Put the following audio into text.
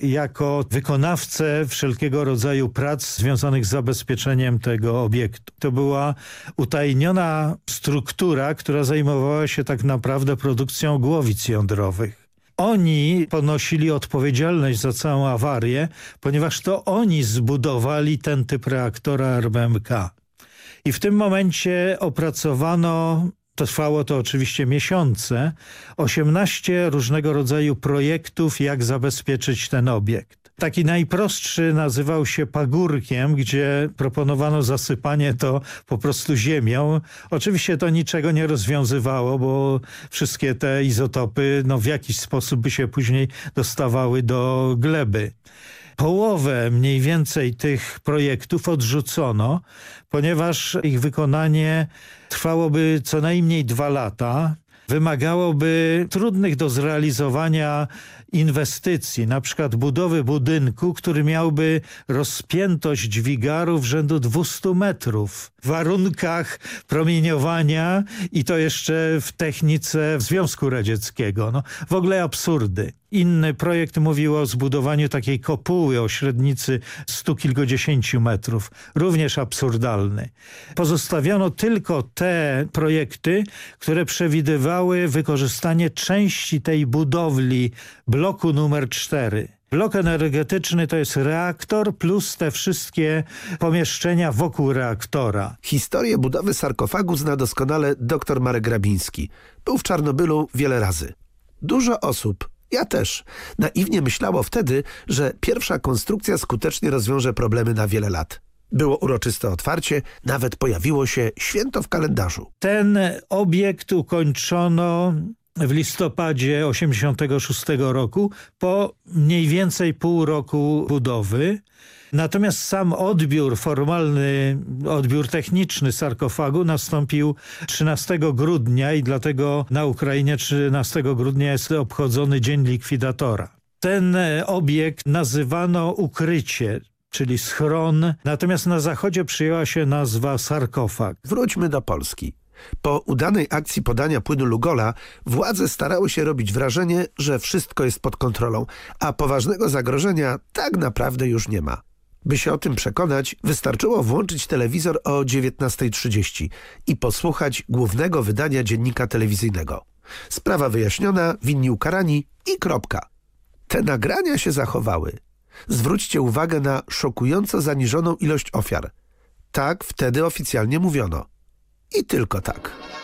jako wykonawcę wszelkiego rodzaju prac związanych z zabezpieczeniem tego obiektu. To była utajniona struktura, która zajmowała się tak naprawdę produkcją głowic jądrowych. Oni ponosili odpowiedzialność za całą awarię, ponieważ to oni zbudowali ten typ reaktora RBMK. I w tym momencie opracowano, trwało to oczywiście miesiące, 18 różnego rodzaju projektów, jak zabezpieczyć ten obiekt. Taki najprostszy nazywał się pagórkiem, gdzie proponowano zasypanie to po prostu ziemią. Oczywiście to niczego nie rozwiązywało, bo wszystkie te izotopy w jakiś sposób by się później dostawały do gleby. Połowę mniej więcej tych projektów odrzucono, ponieważ ich wykonanie trwałoby co najmniej 2 lata. Wymagałoby trudnych do zrealizowania inwestycji, na przykład budowy budynku, który miałby rozpiętość dźwigarów rzędu 200 metrów w warunkach promieniowania i to jeszcze w technice Związku Radzieckiego. W ogóle absurdy. Inny projekt mówił o zbudowaniu takiej kopuły o średnicy 100 kilkudziesięciu metrów. Również absurdalny. Pozostawiono tylko te projekty, które przewidywały wykorzystanie części tej budowli bloku numer 4. Blok energetyczny to jest reaktor plus te wszystkie pomieszczenia wokół reaktora. Historię budowy sarkofagu zna doskonale dr Marek Grabiński. Był w Czarnobylu wiele razy. Dużo osób, ja też, naiwnie myślało wtedy, że pierwsza konstrukcja skutecznie rozwiąże problemy na wiele lat. Było uroczyste otwarcie, nawet pojawiło się święto w kalendarzu. Ten obiekt ukończono w listopadzie 1986 roku po mniej więcej pół roku budowy. Natomiast sam odbiór, formalny odbiór techniczny sarkofagu nastąpił 13 grudnia i dlatego na Ukrainie 13 grudnia jest obchodzony Dzień Likwidatora. Ten obiekt nazywano ukrycie, czyli schron, natomiast na zachodzie przyjęła się nazwa sarkofag. Wróćmy do Polski. Po udanej akcji podania płynu Lugola władze starały się robić wrażenie, że wszystko jest pod kontrolą, a poważnego zagrożenia tak naprawdę już nie ma. By się o tym przekonać, wystarczyło włączyć telewizor o 19:30 i posłuchać głównego wydania dziennika telewizyjnego. Sprawa wyjaśniona, winni ukarani i kropka. Te nagrania się zachowały. Zwróćcie uwagę na szokująco zaniżoną ilość ofiar. Tak wtedy oficjalnie mówiono. I tylko tak.